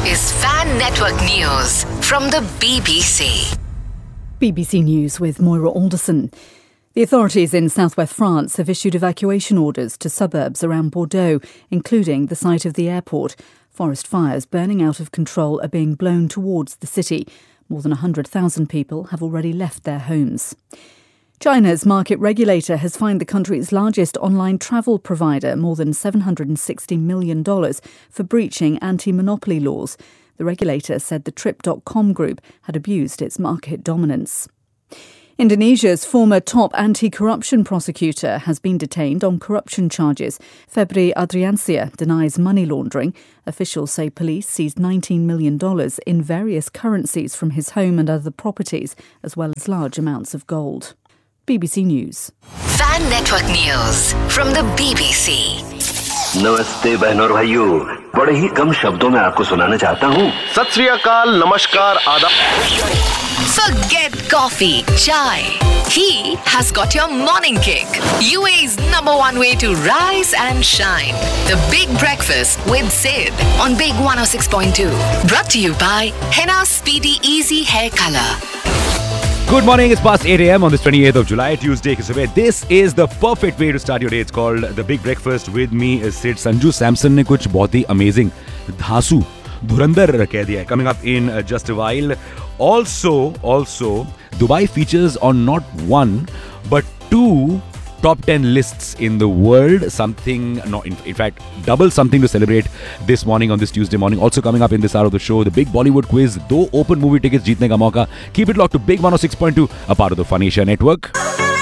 is Fan Network News from the BBC. BBC News with Moira Alderson. The authorities in southwest France have issued evacuation orders to suburbs around Bordeaux, including the site of the airport. Forest fires burning out of control are being blown towards the city. More than 100,000 people have already left their homes. China's market regulator has fined the country's largest online travel provider more than $760 million for breaching anti-monopoly laws. The regulator said the Trip.com group had abused its market dominance. Indonesia's former top anti-corruption prosecutor has been detained on corruption charges. Febri Adriansyah denies money laundering. Officials say police seized $19 million in various currencies from his home and other properties, as well as large amounts of gold. BBC News. Fan Network News from the BBC. नमस्ते बहनों और भाइयों, बड़े ही कम शब्दों में आपको सुनाना चाहता हूँ। सत श्री अकाल, नमस्कार, आदाब। Forget coffee, chai. He has got your morning kick. UAE's #1 way to rise and shine. The Big Breakfast with Sid on Big 106.2. Brought to you by Henna Speedy Easy Hair Color. Good morning, it's past 8 a.m. on this 28th of July, Tuesday. This is the perfect way to start your day. It's called The Big Breakfast. With me is Sid. Sanju Samson ने कुछ बहुत ही amazing धांसू धुरंधर कह दिया है. Coming up in just a while. Also, Dubai features on not one, but two top 10 lists in the world. In fact, double something to celebrate this morning on this Tuesday morning. Also coming up in this hour of the show, the big Bollywood quiz, 2 open movie tickets jeetne ka mauka. Keep it locked to Big 106.2, a part of the Fun Asia network.